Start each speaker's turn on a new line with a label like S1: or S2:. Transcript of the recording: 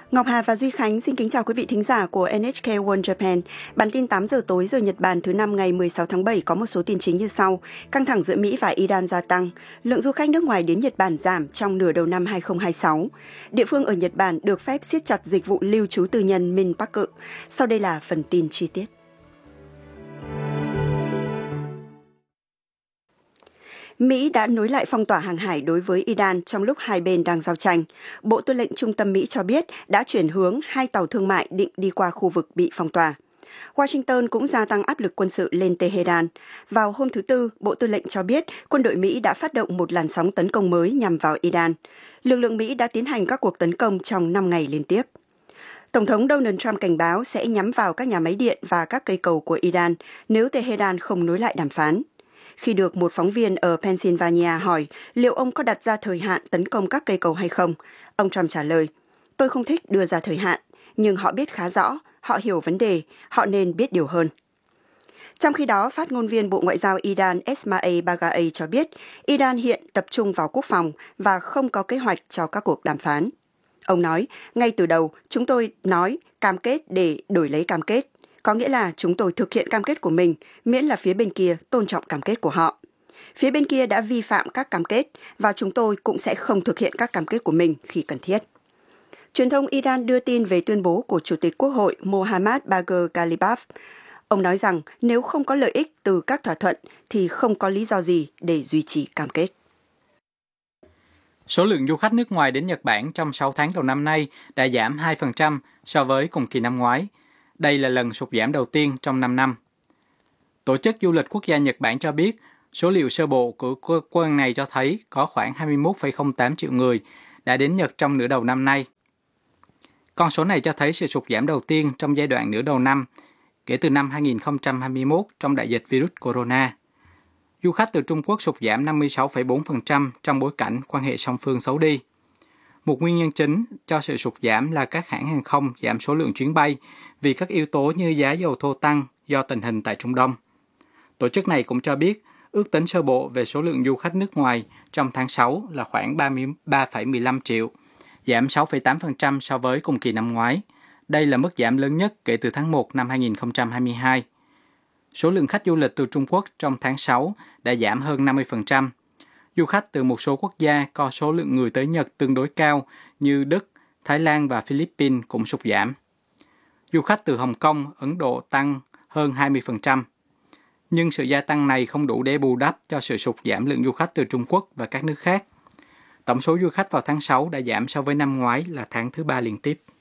S1: Ngọc Hà và Duy Khánh xin kính chào quý vị thính giả của NHK World Japan. Bản tin 8 giờ tối giờ Nhật Bản thứ năm ngày 16 tháng 7 có một số tin chính như sau. Căng thẳng giữa Mỹ và Iran gia tăng. Lượng du khách nước ngoài đến Nhật Bản giảm trong nửa đầu năm 2026. Địa phương ở Nhật Bản được phép siết chặt dịch vụ lưu trú tư nhân Minpaku. Sau đây là phần tin chi tiết. Mỹ đã nối lại phong tỏa hàng hải đối với Iran trong lúc hai bên đang giao tranh. Bộ Tư lệnh Trung tâm Mỹ cho biết đã chuyển hướng 2 tàu thương mại định đi qua khu vực bị phong tỏa. Washington cũng gia tăng áp lực quân sự lên Tehran. Vào hôm thứ Tư, Bộ Tư lệnh cho biết quân đội Mỹ đã phát động một làn sóng tấn công mới nhằm vào Iran. Lực lượng Mỹ đã tiến hành các cuộc tấn công trong 5 ngày liên tiếp. Tổng thống Donald Trump cảnh báo sẽ nhắm vào các nhà máy điện và các cây cầu của Iran nếu Tehran không nối lại đàm phán. Khi được một phóng viên ở Pennsylvania hỏi liệu ông có đặt ra thời hạn tấn công các cây cầu hay không, ông Trump trả lời, tôi không thích đưa ra thời hạn, nhưng họ biết khá rõ, họ hiểu vấn đề, họ nên biết điều hơn. Trong khi đó, phát ngôn viên Bộ Ngoại giao Iran Esmail Baghaei cho biết Iran hiện tập trung vào quốc phòng và không có kế hoạch cho các cuộc đàm phán. Ông nói, ngay từ đầu, chúng tôi nói cam kết để đổi lấy cam kết. Có nghĩa là chúng tôi thực hiện cam kết của mình, miễn là phía bên kia tôn trọng cam kết của họ. Phía bên kia đã vi phạm các cam kết và chúng tôi cũng sẽ không thực hiện các cam kết của mình khi cần thiết. Truyền thông Iran đưa tin về tuyên bố của Chủ tịch Quốc hội Mohammad Bagher Ghalibaf. Ông nói rằng nếu không có lợi ích từ các thỏa thuận thì không có lý do gì để duy trì cam kết.
S2: Số lượng du khách nước ngoài đến Nhật Bản trong 6 tháng đầu năm nay đã giảm 2% so với cùng kỳ năm ngoái. Đây là lần sụt giảm đầu tiên trong 5 năm. Tổ chức Du lịch Quốc gia Nhật Bản cho biết, số liệu sơ bộ của cơ quan này cho thấy có khoảng 21,08 triệu người đã đến Nhật trong nửa đầu năm nay. Con số này cho thấy sự sụt giảm đầu tiên trong giai đoạn nửa đầu năm, kể từ năm 2021 trong đại dịch virus corona. Du khách từ Trung Quốc sụt giảm 56,4% trong bối cảnh quan hệ song phương xấu đi. Một nguyên nhân chính cho sự sụt giảm là các hãng hàng không giảm số lượng chuyến bay vì các yếu tố như giá dầu thô tăng do tình hình tại Trung Đông. Tổ chức này cũng cho biết ước tính sơ bộ về số lượng du khách nước ngoài trong tháng 6 là khoảng 33,15 triệu, giảm 6,8% so với cùng kỳ năm ngoái. Đây là mức giảm lớn nhất kể từ tháng 1 năm 2022. Số lượng khách du lịch từ Trung Quốc trong tháng 6 đã giảm hơn 50%. Du khách từ một số quốc gia có số lượng người tới Nhật tương đối cao như Đức, Thái Lan và Philippines cũng sụt giảm. Du khách từ Hồng Kông, Ấn Độ tăng hơn 20%. Nhưng sự gia tăng này không đủ để bù đắp cho sự sụt giảm lượng du khách từ Trung Quốc và các nước khác. Tổng số du khách vào tháng 6 đã giảm so với năm ngoái là tháng thứ 3 liên tiếp.